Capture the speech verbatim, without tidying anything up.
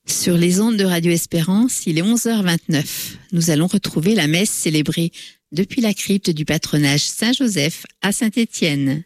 Sur les ondes de Radio Espérance, il est onze heures vingt-neuf. Nous allons retrouver la messe célébrée depuis la crypte du patronage Saint-Joseph à Saint-Étienne.